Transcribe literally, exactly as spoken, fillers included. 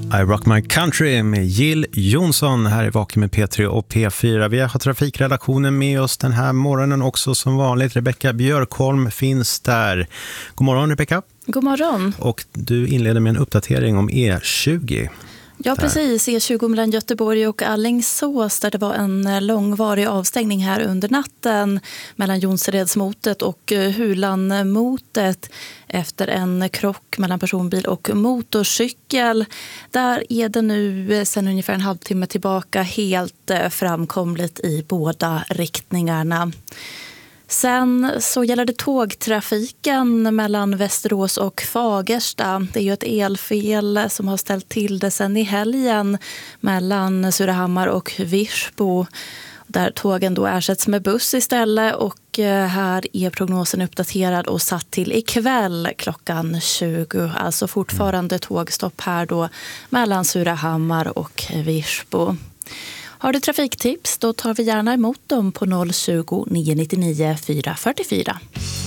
I Rock My Country med Jill Johnson här i Vaken med P tre och P fyra. Vi har trafikredaktionen med oss den här morgonen också som vanligt. Rebecka Björkholm finns där. God morgon Rebecka. God morgon. Och du inleder med en uppdatering om E tjugo. Ja, precis. E tjugo mellan Göteborg och Alingsås där det var en långvarig avstängning här under natten mellan Jonseredsmotet och Hulanmotet efter en krock mellan personbil och motorcykel. Där är det nu sedan ungefär en halvtimme tillbaka helt framkomligt i båda riktningarna. Sen så gäller det tågtrafiken mellan Västerås och Fagersta. Det är ju ett elfel som har ställt till det sen i helgen mellan Surahammar och Virsbo. Där tågen då ersätts med buss istället och här är prognosen uppdaterad och satt till ikväll klockan tjugo. Alltså fortfarande tågstopp här då mellan Surahammar och Virsbo. Har du trafiktips, då tar vi gärna emot dem på noll tjugo, nio nio nio, fyra fyra fyra.